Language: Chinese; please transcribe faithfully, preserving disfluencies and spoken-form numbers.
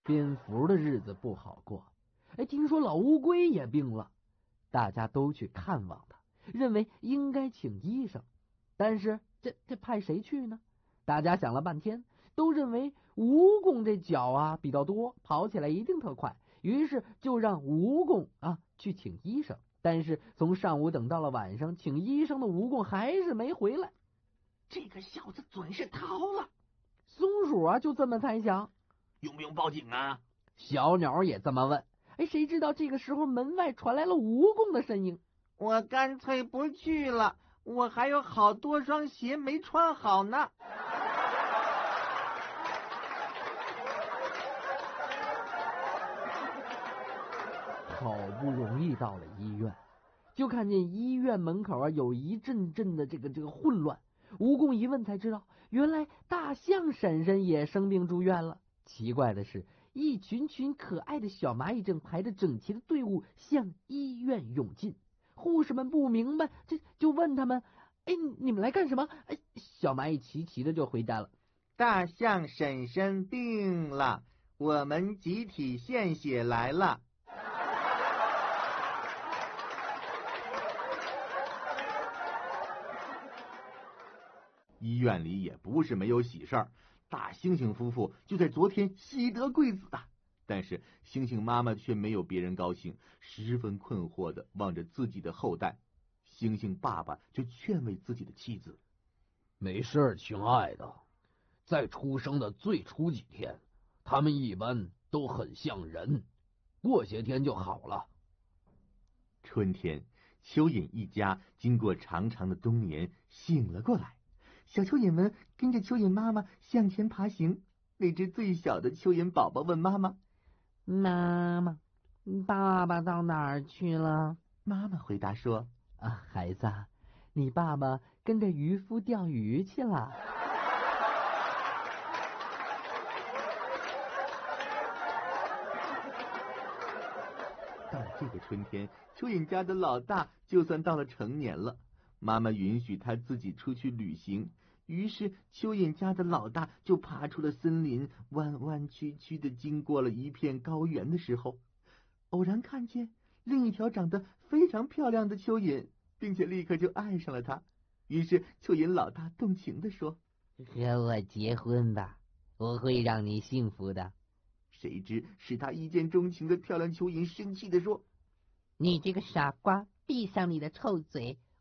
蝙蝠的日子不好过。哎，听说老乌龟也病了，大家都去看望他，认为应该请医生。但是这这派谁去呢？大家想了半天，都认为蜈蚣这脚啊比较多，跑起来一定特快，于是就让蜈蚣啊去请医生。但是从上午等到了晚上，请医生的蜈蚣还是没回来。 这个小子准是逃了。 松鼠啊就这么猜想。 用不用报警啊？ 小鸟也这么问。哎，谁知道这个时候门外传来了蜈蚣的声音： 我干脆不去了，我还有好多双鞋没穿好呢。 好不容易到了医院，就看见医院门口啊有一阵阵的这个这个混乱。蜈蚣一问才知道，原来大象婶婶也生病住院了。奇怪的是，一群群可爱的小蚂蚁正排着整齐的队伍向医院涌进。护士们不明白，这就问他们：哎，你们来干什么？哎，小蚂蚁齐齐的就回答了： 大象婶婶病了，我们集体献血来了。 医院里也不是没有喜事儿，大猩猩夫妇就在昨天喜得贵子的。但是猩猩妈妈却没有别人高兴，十分困惑的望着自己的后代。猩猩爸爸就劝慰自己的妻子： 没事，亲爱的，在出生的最初几天，他们一般都很像人，过些天就好了。 春天，蚯蚓一家经过长长的冬眠醒了过来，小蚯蚓们跟着蚯蚓妈妈向前爬行。那只最小的蚯蚓宝宝问妈妈： 妈妈，爸爸到哪儿去了？ 妈妈回答说： 啊，孩子，你爸爸跟着渔夫钓鱼去了。 到了这个春天，蚯蚓家的老大就算到了成年了，妈妈允许他自己出去旅行。于是蚯蚓家的老大就爬出了森林，弯弯曲曲的经过了一片高原的时候，偶然看见另一条长得非常漂亮的蚯蚓，并且立刻就爱上了她。于是蚯蚓老大动情地说： 和我结婚吧，我会让你幸福的。 谁知使他一见钟情的漂亮蚯蚓生气地说： 你这个傻瓜，闭上你的臭嘴，